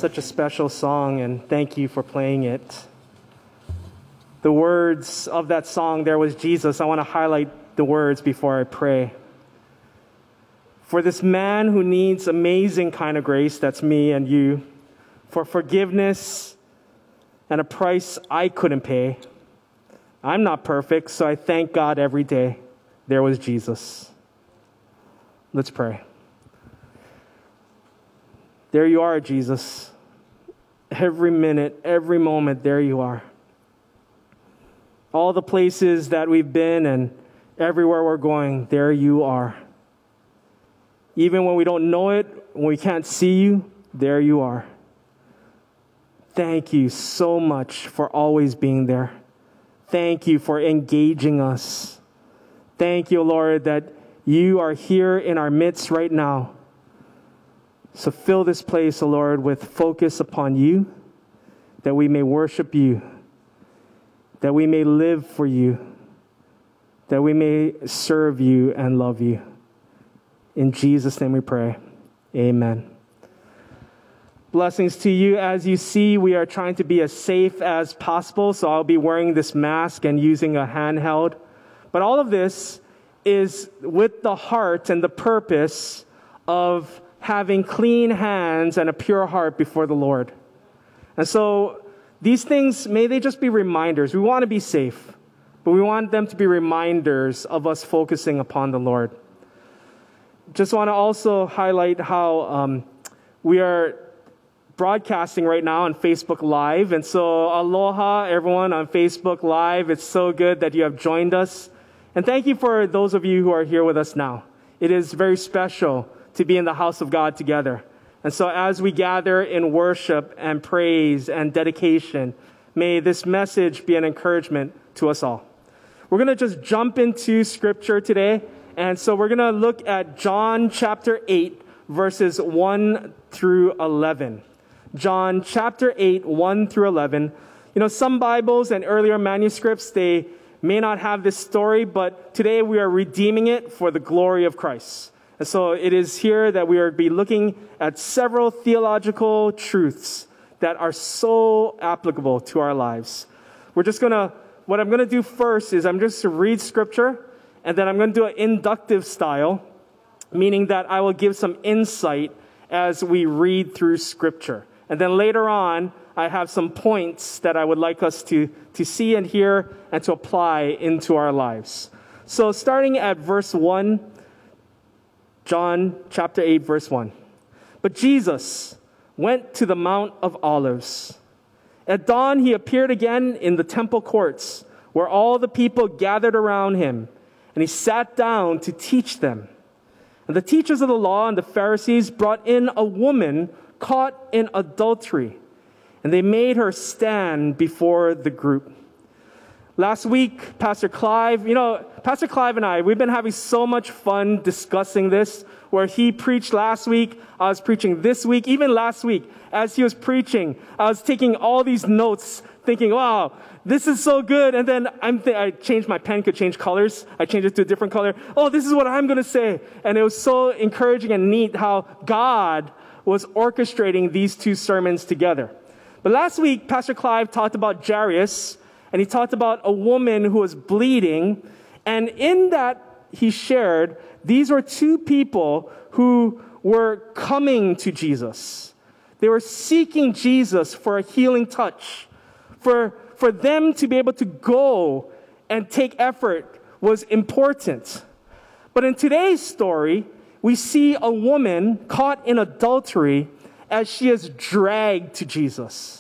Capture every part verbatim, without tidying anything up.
such a special song, and thank you for playing it. The words of that song, There Was Jesus, I want to highlight the words before I pray. For this man who needs amazing kind of grace, that's me and you, for forgiveness and a price I couldn't pay. I'm not perfect, so I thank God every day. There was Jesus. Let's pray. There you are, Jesus. Every minute, every moment, there you are. All the places that we've been and everywhere we're going, there you are. Even when we don't know it, when we can't see you, there you are. Thank you so much for always being there. Thank you for engaging us. Thank you, Lord, that you are here in our midst right now. So fill this place, O Lord, with focus upon you, that we may worship you, that we may live for you, that we may serve you and love you. In Jesus' name we pray. Amen. Blessings to you. As you see, we are trying to be as safe as possible, so I'll be wearing this mask and using a handheld. But all of this is with the heart and the purpose of having clean hands and a pure heart before the Lord. And so these things, may they just be reminders. We want to be safe, but we want them to be reminders of us focusing upon the Lord. Just want to also highlight how um, we are broadcasting right now on Facebook Live. And so aloha, everyone on Facebook Live. It's so good that you have joined us. And thank you for those of you who are here with us now. It is very special to be in the house of God together. And so as we gather in worship and praise and dedication, may this message be an encouragement to us all. We're going to just jump into Scripture today. And so we're going to look at John chapter eight, verses one through eleven. John chapter eight, one through eleven. You know, some Bibles and earlier manuscripts, they may not have this story, but today we are redeeming it for the glory of Christ. And so it is here that we are be looking at several theological truths that are so applicable to our lives. We're just going to, what I'm going to do first is I'm just to read Scripture, and then I'm going to do an inductive style, meaning that I will give some insight as we read through Scripture. And then later on, I have some points that I would like us to, to see and hear and to apply into our lives. So starting at verse one, John chapter eight, verse one. But Jesus went to the Mount of Olives. At dawn, he appeared again in the temple courts, where all the people gathered around him, and he sat down to teach them. And the teachers of the law and the Pharisees brought in a woman caught in adultery, and they made her stand before the group. Last week, Pastor Clive, you know, Pastor Clive and I, we've been having so much fun discussing this, where he preached last week, I was preaching this week, even last week, as he was preaching, I was taking all these notes, thinking, wow, this is so good. And then I'm th- I changed my pen, could change colors. I changed it to a different color. Oh, this is what I'm going to say. And it was so encouraging and neat how God was orchestrating these two sermons together. But last week, Pastor Clive talked about Jairus, and he talked about a woman who was bleeding. And in that, he shared, these were two people who were coming to Jesus. They were seeking Jesus for a healing touch. For, for them to be able to go and take effort was important. But in today's story, we see a woman caught in adultery as she is dragged to Jesus.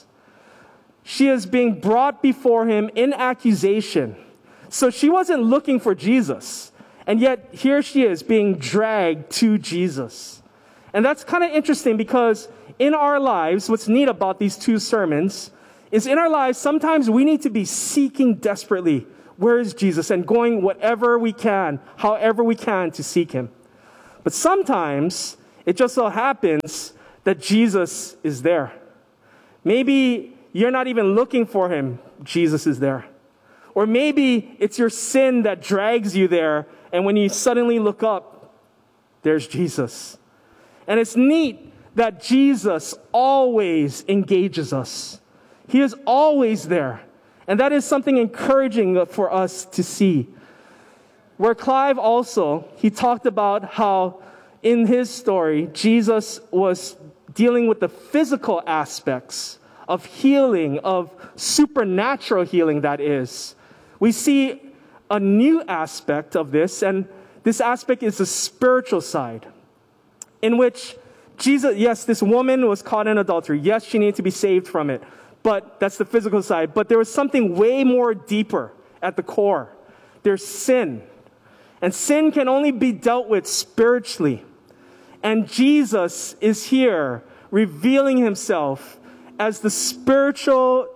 She is being brought before him in accusation. So she wasn't looking for Jesus. And yet here she is being dragged to Jesus. And that's kind of interesting because in our lives, what's neat about these two sermons is in our lives, sometimes we need to be seeking desperately, where is Jesus? And going whatever we can, however we can to seek him. But sometimes it just so happens that Jesus is there. Maybe you're not even looking for him. Jesus is there. Or maybe it's your sin that drags you there, and when you suddenly look up, there's Jesus. And it's neat that Jesus always engages us. He is always there. And that is something encouraging for us to see. Where Clive also, he talked about how in his story, Jesus was dealing with the physical aspects of healing, of supernatural healing, that is. We see a new aspect of this, and this aspect is the spiritual side, in which Jesus, yes, this woman was caught in adultery. Yes, she needed to be saved from it. But that's the physical side. But there was something way more deeper at the core. There's sin. And sin can only be dealt with spiritually. And Jesus is here revealing himself as the spiritual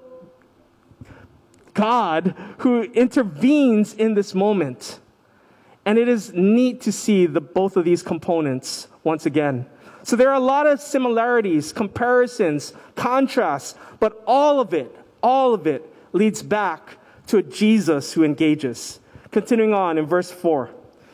God who intervenes in this moment. And it is neat to see the both of these components once again. So there are a lot of similarities, comparisons, contrasts, but all of it, all of it leads back to a Jesus who engages. Continuing on in verse four.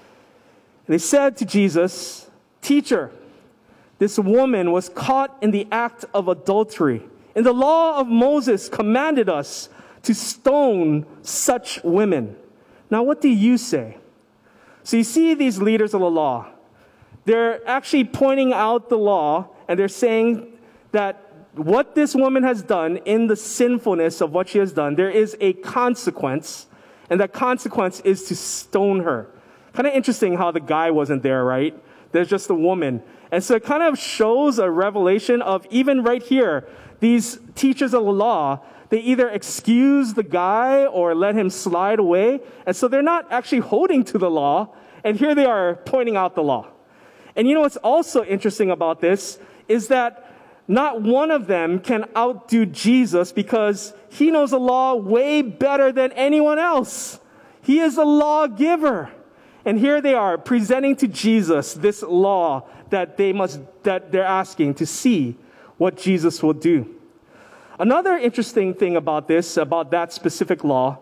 They said to Jesus, "Teacher, this woman was caught in the act of adultery. And the law of Moses commanded us to stone such women. Now what do you say?" So you see these leaders of the law. They're actually pointing out the law, and they're saying that what this woman has done in the sinfulness of what she has done, there is a consequence, and that consequence is to stone her. Kind of interesting how the guy wasn't there, right? There's just the woman. And so it kind of shows a revelation of even right here, these teachers of the law, they either excuse the guy or let him slide away. And so they're not actually holding to the law. And here they are pointing out the law. And you know what's also interesting about this is that not one of them can outdo Jesus because he knows the law way better than anyone else. He is the lawgiver. And here they are presenting to Jesus this law that they must, that they're asking to see what Jesus will do. Another interesting thing about this, about that specific law,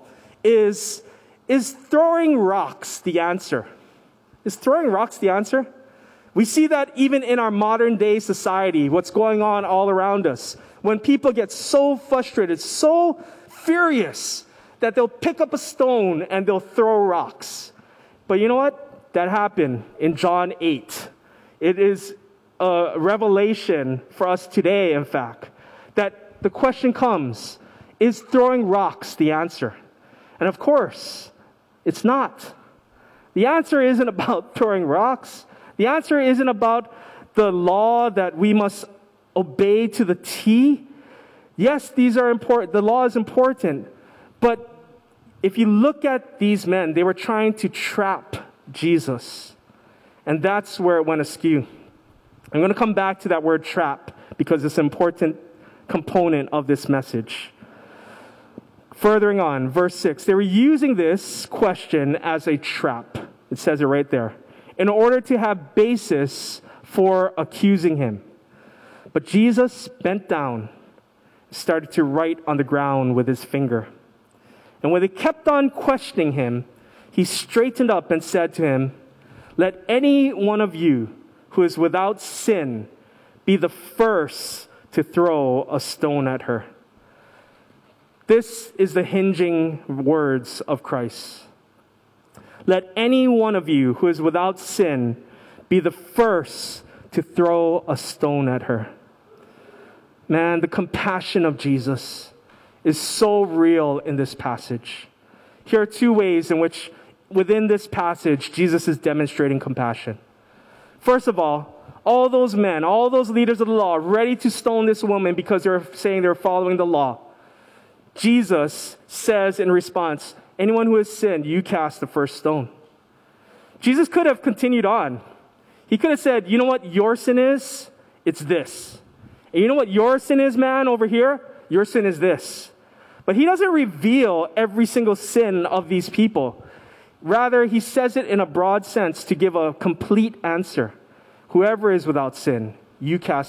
is, is throwing rocks the answer? Is throwing rocks the answer? We see that even in our modern day society, what's going on all around us. When people get so frustrated, so furious, that they'll pick up a stone and they'll throw rocks. But you know what? That happened in John eight. It is a revelation for us today, in fact, that the question comes, is throwing rocks the answer? And of course, it's not. The answer isn't about throwing rocks. The answer isn't about the law that we must obey to the T. Yes, these are important. The law is important. But if you look at these men, they were trying to trap Jesus. And that's where it went askew. I'm going to come back to that word trap because it's an important component of this message. Furthering on, verse six. They were using this question as a trap. It says it right there. In order to have basis for accusing him. But Jesus bent down, started to write on the ground with his finger. And when they kept on questioning him, he straightened up and said to him, "Let any one of you who is without sin be the first to throw a stone at her." This is the hinging words of Christ. Let any one of you who is without sin be the first to throw a stone at her. Man, the compassion of Jesus is so real in this passage. Here are two ways in which, within this passage, Jesus is demonstrating compassion. First of all, all those men, all those leaders of the law, ready to stone this woman because they're saying they're following the law. Jesus says in response, "Anyone who has sinned, you cast the first stone." Jesus could have continued on. He could have said, "You know what your sin is? It's this. And you know what your sin is, man, over here? Your sin is this." But he doesn't reveal every single sin of these people. Rather, he says it in a broad sense to give a complete answer. Whoever is without sin, you cast